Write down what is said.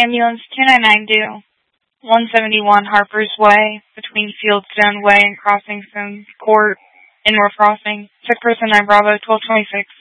Ambulance 299 due. 171 Harper's Way, between Fieldstone Way and Crossing Court in North Crossing. Sick person 9 Bravo 1226.